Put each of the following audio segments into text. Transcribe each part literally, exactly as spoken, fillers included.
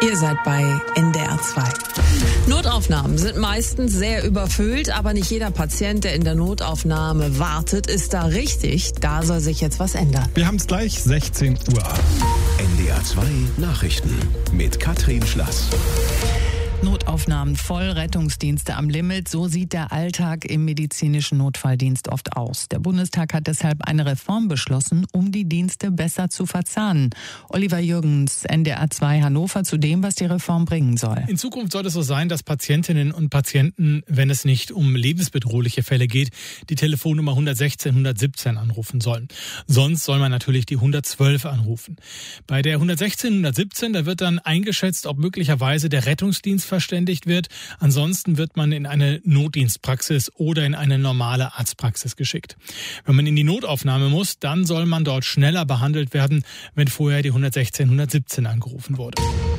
Ihr seid bei N D R zwei. Notaufnahmen sind meistens sehr überfüllt, aber nicht jeder Patient, der in der Notaufnahme wartet, ist da richtig. Da soll sich jetzt was ändern. Wir haben es gleich, sechzehn Uhr. N D R zwei Nachrichten mit Katrin Schlass. Notaufnahmen voll, Rettungsdienste am Limit. So sieht der Alltag im medizinischen Notfalldienst oft aus. Der Bundestag hat deshalb eine Reform beschlossen, um die Dienste besser zu verzahnen. Oliver Jürgens, N D R zwei Hannover, zu dem, was die Reform bringen soll. In Zukunft soll es so sein, dass Patientinnen und Patienten, wenn es nicht um lebensbedrohliche Fälle geht, die Telefonnummer hundertsechzehn hundertsiebzehn anrufen sollen. Sonst soll man natürlich die hundertzwölf anrufen. Bei der hundertsechzehn hundertsiebzehn, da wird dann eingeschätzt, ob möglicherweise der Rettungsdienst verständigt wird. Ansonsten wird man in eine Notdienstpraxis oder in eine normale Arztpraxis geschickt. Wenn man in die Notaufnahme muss, dann soll man dort schneller behandelt werden, wenn vorher die hundertsechzehn hundertsiebzehn angerufen wurde.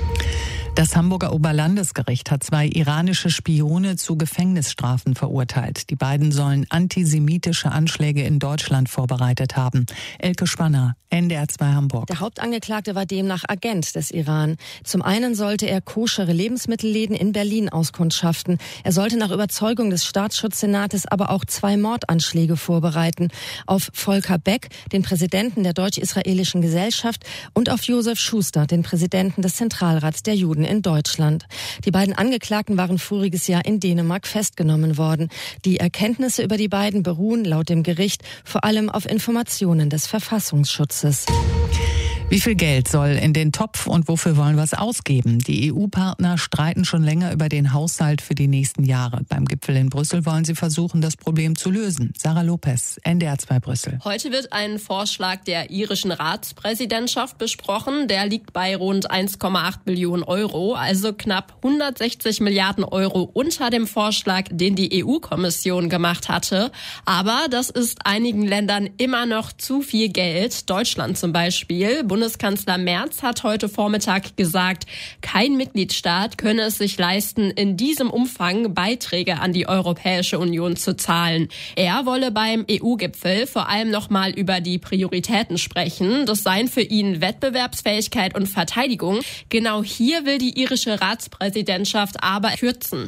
Das Hamburger Oberlandesgericht hat zwei iranische Spione zu Gefängnisstrafen verurteilt. Die beiden sollen antisemitische Anschläge in Deutschland vorbereitet haben. Elke Spanner, N D R zwei Hamburg. Der Hauptangeklagte war demnach Agent des Iran. Zum einen sollte er koschere Lebensmittelläden in Berlin auskundschaften. Er sollte nach Überzeugung des Staatsschutzsenates aber auch zwei Mordanschläge vorbereiten. Auf Volker Beck, den Präsidenten der Deutsch-Israelischen Gesellschaft, und auf Josef Schuster, den Präsidenten des Zentralrats der Juden in Deutschland. Die beiden Angeklagten waren voriges Jahr in Dänemark festgenommen worden. Die Erkenntnisse über die beiden beruhen laut dem Gericht vor allem auf Informationen des Verfassungsschutzes. Wie viel Geld soll in den Topf und wofür wollen wir es ausgeben? Die E U-Partner streiten schon länger über den Haushalt für die nächsten Jahre. Beim Gipfel in Brüssel wollen sie versuchen, das Problem zu lösen. Sarah Lopez, N D R zwei Brüssel. Heute wird ein Vorschlag der irischen Ratspräsidentschaft besprochen. Der liegt bei rund eins Komma acht Billionen Euro, also knapp hundertsechzig Milliarden Euro unter dem Vorschlag, den die E U-Kommission gemacht hatte. Aber das ist einigen Ländern immer noch zu viel Geld. Deutschland zum Beispiel. Bundeskanzler Merz hat heute Vormittag gesagt, kein Mitgliedstaat könne es sich leisten, in diesem Umfang Beiträge an die Europäische Union zu zahlen. Er wolle beim E U-Gipfel vor allem nochmal über die Prioritäten sprechen. Das seien für ihn Wettbewerbsfähigkeit und Verteidigung. Genau hier will die irische Ratspräsidentschaft aber kürzen.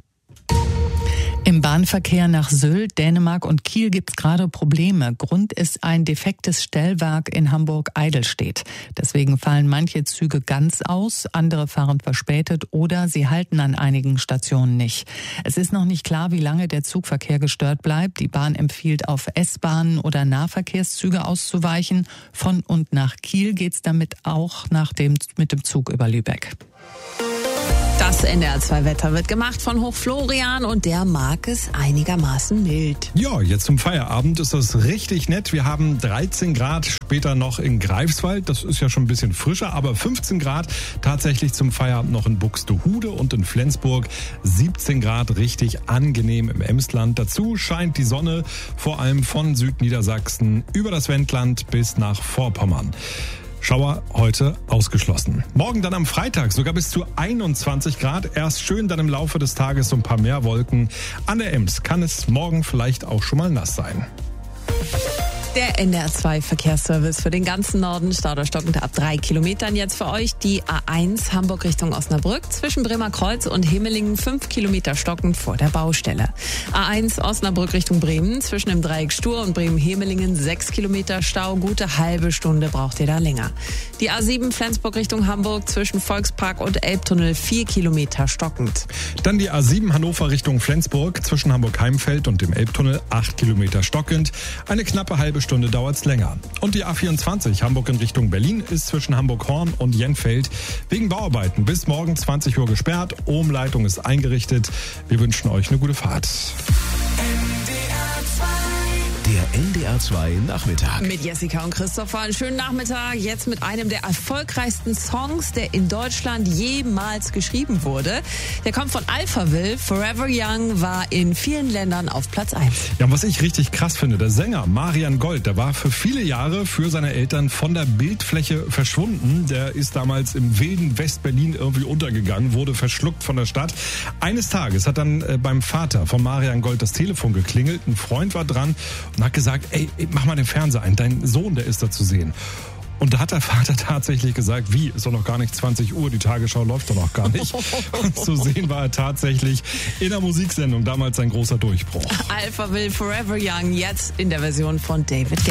Im Bahnverkehr nach Sylt, Dänemark und Kiel gibt es gerade Probleme. Grund ist ein defektes Stellwerk in Hamburg-Eidelstedt. Deswegen fallen manche Züge ganz aus, andere fahren verspätet oder sie halten an einigen Stationen nicht. Es ist noch nicht klar, wie lange der Zugverkehr gestört bleibt. Die Bahn empfiehlt, auf S-Bahnen oder Nahverkehrszüge auszuweichen. Von und nach Kiel geht's damit auch nach dem, mit dem Zug über Lübeck. Das N D R zwei Wetter wird gemacht von Hochflorian und der mag es einigermaßen mild. Ja, jetzt zum Feierabend ist das richtig nett. Wir haben dreizehn Grad später noch in Greifswald. Das ist ja schon ein bisschen frischer, aber fünfzehn Grad tatsächlich zum Feierabend noch in Buxtehude und in Flensburg. siebzehn Grad richtig angenehm im Emsland. Dazu scheint die Sonne, vor allem von Südniedersachsen über das Wendland bis nach Vorpommern. Schauer heute ausgeschlossen. Morgen dann am Freitag sogar bis zu einundzwanzig Grad. Erst schön, dann im Laufe des Tages so ein paar mehr Wolken. An der Ems kann es morgen vielleicht auch schon mal nass sein. Der N D R zwei Verkehrsservice für den ganzen Norden, stauderstockend ab drei Kilometern. Jetzt für euch die A eins Hamburg Richtung Osnabrück. Zwischen Bremerkreuz und Himmelingen fünf Kilometer stockend vor der Baustelle. A eins Osnabrück Richtung Bremen. Zwischen dem Dreieck Stur und Bremen-Himmelingen sechs Kilometer Stau. Gute halbe Stunde braucht ihr da länger. Die A sieben Flensburg Richtung Hamburg. Zwischen Volkspark und Elbtunnel vier Kilometer stockend. Dann die A sieben Hannover Richtung Flensburg. Zwischen Hamburg-Heimfeld und dem Elbtunnel acht Kilometer stockend. Eine knappe halbe Stunde Stunde dauert's länger. Und die A vierundzwanzig Hamburg in Richtung Berlin ist zwischen Hamburg-Horn und Jenfeld wegen Bauarbeiten bis morgen zwanzig Uhr gesperrt. Umleitung ist eingerichtet. Wir wünschen euch eine gute Fahrt. Der N D R zwei Nachmittag. Mit Jessica und Christopher. Einen schönen Nachmittag. Jetzt mit einem der erfolgreichsten Songs, der in Deutschland jemals geschrieben wurde. Der kommt von Alphaville. Forever Young war in vielen Ländern auf Platz eins. Ja, und was ich richtig krass finde, der Sänger Marian Gold, der war für viele Jahre für seine Eltern von der Bildfläche verschwunden. Der ist damals im wilden Westberlin irgendwie untergegangen, wurde verschluckt von der Stadt. Eines Tages hat dann äh, beim Vater von Marian Gold das Telefon geklingelt. Ein Freund war dran und hat gesagt, ey, mach mal den Fernseher ein, dein Sohn, der ist da zu sehen. Und da hat der Vater tatsächlich gesagt, wie, ist doch noch gar nicht zwanzig Uhr, die Tagesschau läuft doch noch gar nicht. Und zu sehen war er tatsächlich in der Musiksendung, damals sein großer Durchbruch. Alphaville Forever Young, jetzt in der Version von David